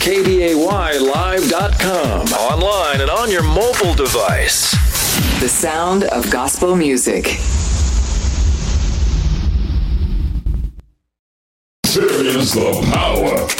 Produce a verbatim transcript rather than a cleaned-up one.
K D A Y live dot com. Online and on your mobile device. The sound of gospel music. Experience the power